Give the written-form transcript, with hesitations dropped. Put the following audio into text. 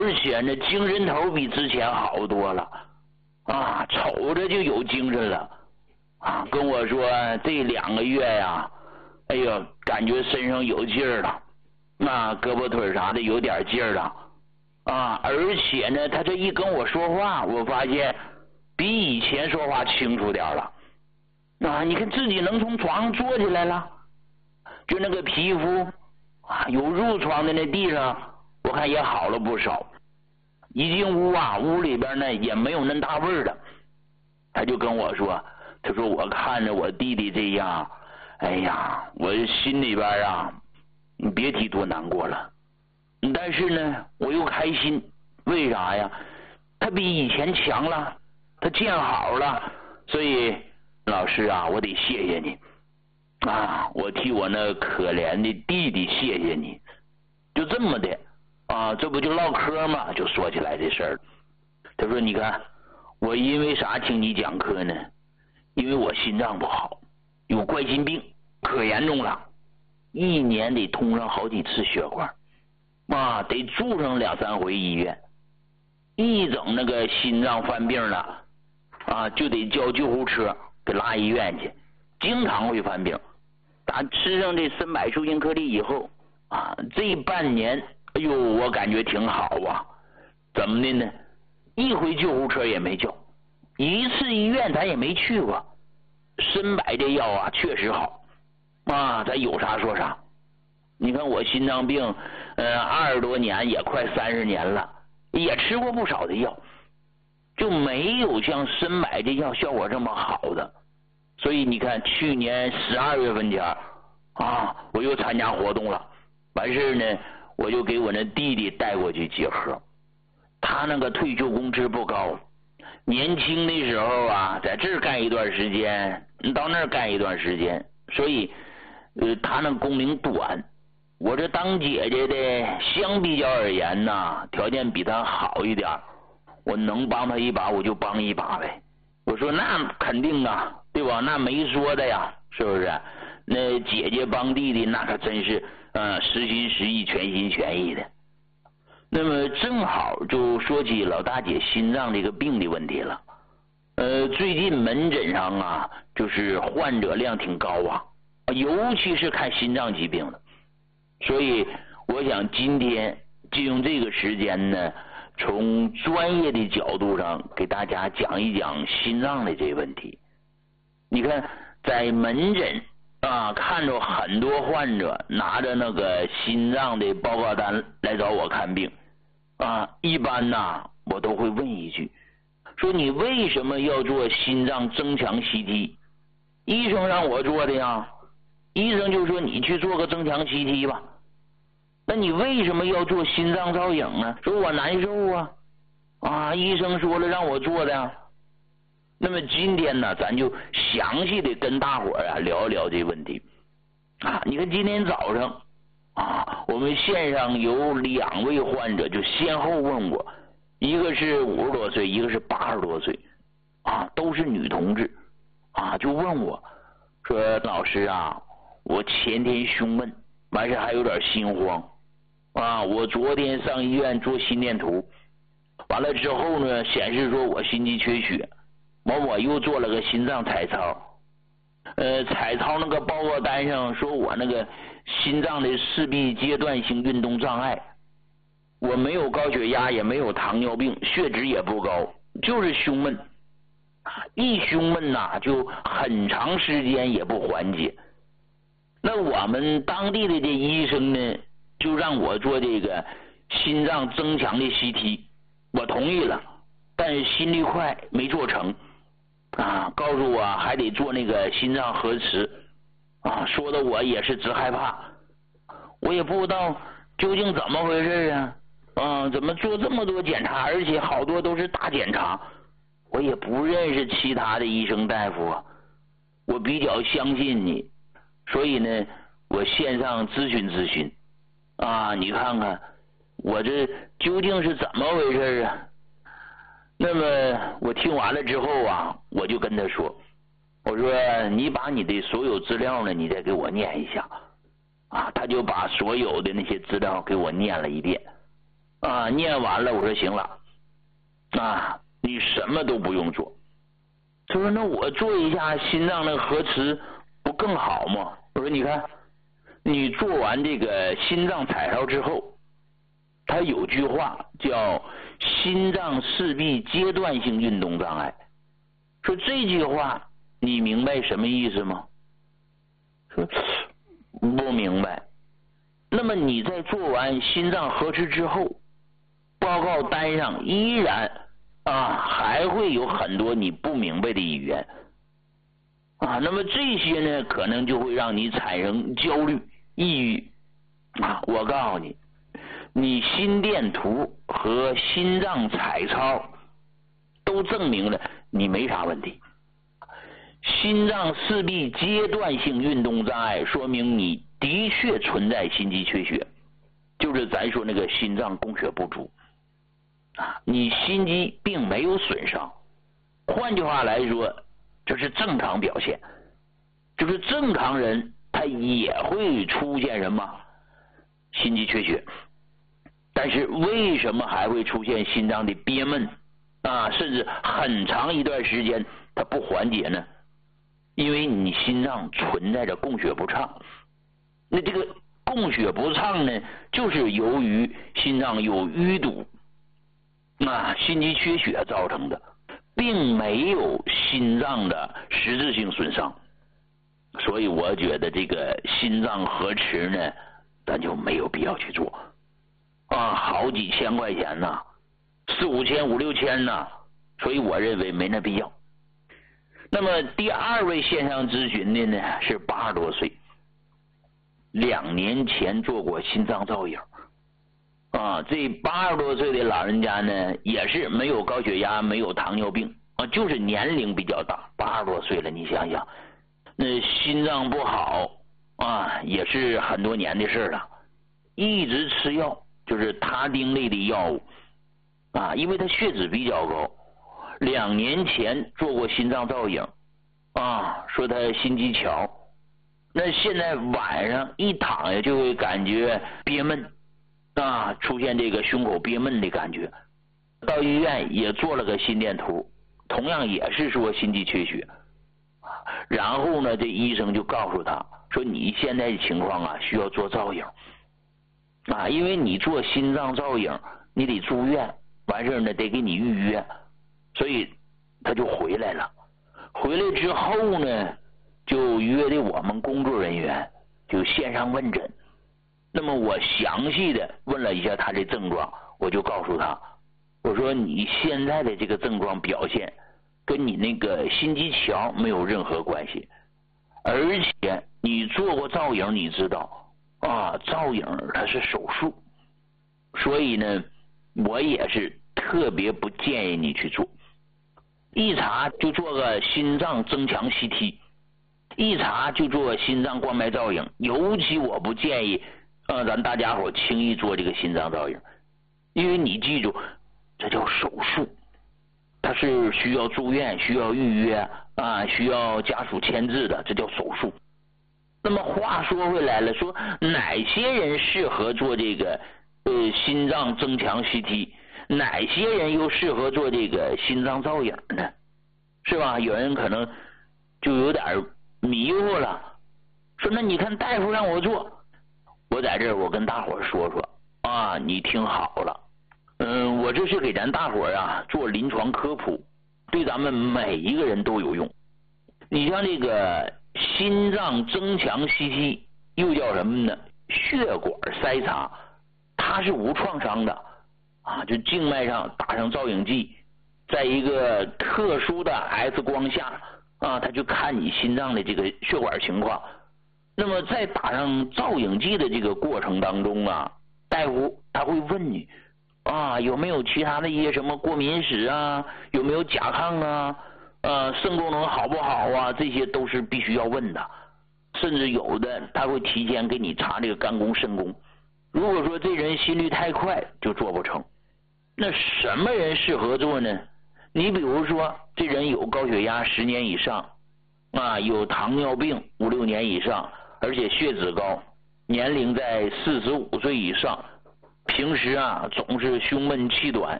而且呢，精神头比之前好多了，啊，瞅着就有精神了，啊，跟我说这2个月呀，哎呦，感觉身上有劲儿了，那胳膊腿啥的有点劲儿了，啊，而且呢，他这一跟我说话，我发现比以前说话清楚点了，啊，你看自己能从床上坐起来了，就那个皮肤啊，有褥疮的那地上，我看也好了不少。一进屋啊，屋里边呢也没有那大味儿了。他就跟我说，他说我看着我弟弟这样，哎呀，我心里边啊，你别提多难过了。但是呢，我又开心，为啥呀？他比以前强了，他见好了，所以老师啊，我得谢谢你啊，我替我那可怜的弟弟谢谢你，就这么的。啊，这不就唠嗑嘛，就说起来这事儿。他说：“你看，我因为啥听你讲课呢？因为我心脏不好，有冠心病，可严重了，1年得通上好几次血管，啊，得住上2、3回医院。一整那个心脏犯病了，啊，就得叫救护车给拉医院去，经常会犯病。打吃上这参柏树因颗粒以后，啊，这半年。”哎呦，我感觉挺好啊，怎么的呢？一回救护车也没叫，一次医院咱也没去过。参柏这药啊，确实好啊，咱有啥说啥。你看我心脏病，20多年也快30年了，也吃过不少的药，就没有像参柏这药效果这么好的。所以你看，去年12月份前啊，我又参加活动了，完事呢。我就给我那弟弟带过去几盒，他那个退休工资不高，年轻的时候啊，在这儿干一段时间，到那儿干一段时间，所以他那工龄短。我这当姐姐的，相比较而言呢，条件比他好一点，我能帮他一把我就帮一把呗。我说那肯定啊，对吧？那没说的呀，是不是？那姐姐帮弟弟，那可真是实心实意、全心全意的。那么正好就说起老大姐心脏这个病的问题了。最近门诊上啊，就是患者量挺高啊，尤其是看心脏疾病的。所以我想今天就用这个时间呢，从专业的角度上给大家讲一讲心脏的这个问题。你看，在门诊啊，看着很多患者拿着那个心脏的报告单来找我看病啊，一般呢我都会问一句，说你为什么要做心脏增强 CT？ 医生让我做的呀，医生就说你去做个增强 CT 吧。那你为什么要做心脏造影呢？说我难受啊，医生说了让我做的呀。那么今天呢，咱就详细的跟大伙儿聊一聊这问题啊。你看今天早上啊，我们线上有2位患者就先后问我，一个是50多岁，一个是80多岁啊，都是女同志啊，就问我说，老师啊，我前天胸闷，完事还有点心慌啊，我昨天上医院做心电图，完了之后呢，显示说我心肌缺血，我又做了个心脏彩超，彩超那个报告单上说我那个心脏的四臂阶段性运动障碍，我没有高血压，也没有糖尿病，血脂也不高，就是胸闷，一胸闷呐，就很长时间也不缓解。那我们当地的这医生呢，就让我做这个心脏增强的 CT， 我同意了，但是心率快没做成啊，告诉我还得做那个心脏核磁啊，说的我也是直害怕，我也不知道究竟怎么回事啊，怎么做这么多检查，而且好多都是大检查，我也不认识其他的医生大夫啊，我比较相信你，所以呢，我线上咨询咨询啊，你看看我这究竟是怎么回事啊？那么我听完了之后啊，我就跟他说，我说你把你的所有资料呢，你再给我念一下啊。他就把所有的那些资料给我念了一遍啊，念完了，我说行了，啊，你什么都不用做。他说那我做一下心脏那个核磁不更好吗？我说你看，你做完这个心脏彩超之后，他有句话叫心脏四壁阶段性运动障碍，说这句话你明白什么意思吗？说不明白。那么你在做完心脏核磁之后，报告单上依然还会有很多你不明白的语言啊，那么这些呢，可能就会让你产生焦虑、抑郁啊。我告诉你，你心电图和心脏彩超都证明了你没啥问题。心脏四壁阶段性运动障碍说明你的确存在心肌缺血，就是咱说那个心脏供血不足啊，你心肌并没有损伤。换句话来说，这是正常表现，就是正常人他也会出现什么心肌缺血，但是为什么还会出现心脏的憋闷啊，甚至很长一段时间它不缓解呢？因为你心脏存在着供血不畅。那这个供血不畅呢，就是由于心脏有淤堵心肌缺血造成的，并没有心脏的实质性损伤。所以我觉得这个心脏核磁呢，咱就没有必要去做好几千块钱呢，4、5千、5、6千呢，所以我认为没那必要。那么第二位线上咨询的呢是80多岁，2年前做过心脏造影这80多岁的老人家呢，也是没有高血压，没有糖尿病就是年龄比较大，80多岁了，你想想，那心脏不好也是很多年的事了，一直吃药，就是他汀类的药物因为他血脂比较高，2年前做过心脏造影说他心肌桥，那现在晚上一躺下就会感觉憋闷出现这个胸口憋闷的感觉，到医院也做了个心电图，同样也是说心肌缺血，然后呢这医生就告诉他说你现在的情况需要做造影因为你做心脏造影你得住院，完事呢得给你预约，所以他就回来了。回来之后呢，就约的我们工作人员就线上问诊。那么我详细的问了一下他的症状，我就告诉他，我说你现在的这个症状表现跟你那个心肌桥没有任何关系，而且你做过造影，你知道造影它是手术，所以呢我也是特别不建议你去做。一查就做个心脏增强 CT， 一查就做心脏冠脉造影，尤其我不建议咱大家伙轻易做这个心脏造影，因为你记住这叫手术，它是需要住院，需要预约需要家属签字的，这叫手术。那么话说回来了，说哪些人适合做这个心脏增强 CT， 哪些人又适合做这个心脏造影呢？是吧？有人可能就有点迷糊了，说那你看大夫让我做，我在这儿我跟大伙说说你听好了，我这是给咱大伙做临床科普，对咱们每一个人都有用。你像这个心脏增强 CT 又叫什么呢？血管筛查，它是无创伤的就静脉上打上造影剂，在一个特殊的 X 光下它就看你心脏的这个血管情况。那么在打上造影剂的这个过程当中大夫他会问你有没有其他的一些什么过敏史有没有甲亢肾功能好不好这些都是必须要问的。甚至有的他会提前给你查这个肝功肾功，如果说这人心率太快就做不成。那什么人适合做呢？你比如说这人有高血压10年以上有糖尿病5、6年以上，而且血脂高，年龄在45岁以上， 平时啊总是胸闷气短，